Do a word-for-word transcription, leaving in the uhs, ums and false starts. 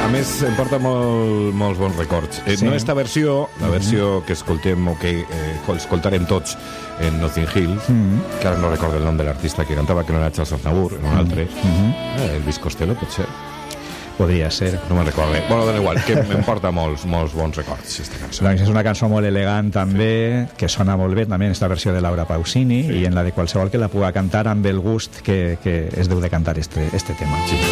A més, em porta molt, molts bons records. Eh, Sí. No esta versió, la versió que escoltem o que eh, escoltarem tots en Notting Hill, que ara no recordo el nom de l'artista que cantava, que no era Charles Aznavour, era un altre. Eh, Elvis Costello, potser. Podria ser. No me'n recordo. Bueno, dona igual, que em porta molts, molts bons records, aquesta cançó. Doncs és una cançó molt elegant també, que sona molt bé també en esta versió de Laura Pausini, i en la de qualsevol que la puga cantar amb el gust que, que es deu de cantar este, este tema. Sí.